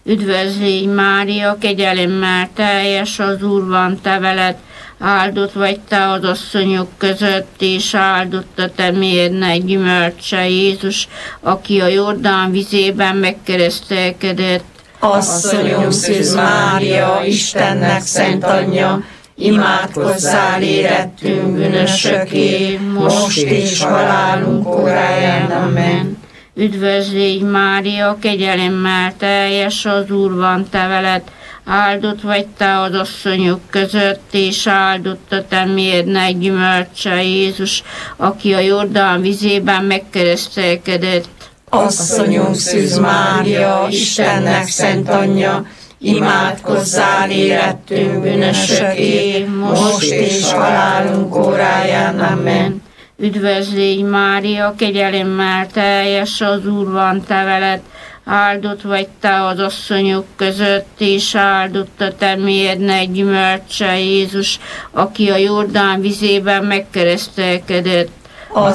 Üdvözlégy Mária, kegyelemmel teljes, az Úr van te veled, áldott vagy te az asszonyok között, és áldott a te méhednek gyümölcse, Jézus, aki a Jordán vizében megkeresztelkedett. Asszonyom Szűz Mária, Istennek szent anyja, imádkozzál érettünk bűnösöké, most és halálunk óráján. Amen. Üdvözlégy Mária, kegyelemmel teljes, az Úr van te veled, áldott vagy te az asszonyok között, és áldott a te méhednek gyümölcse, Jézus, aki a Jordán vizében megkeresztelkedett. Asszonyom Szűz Mária, Istennek szent anyja, imádkozzál érettünk bűnösöké, most és halálunk óráján. Amen. Üdvözlégy Mária, kegyelemmel teljes, az Úr van te veled, áldott vagy te az asszonyok között, és áldott a te méhednek gyümölcse, Jézus, aki a Jordán vizében megkeresztelkedett.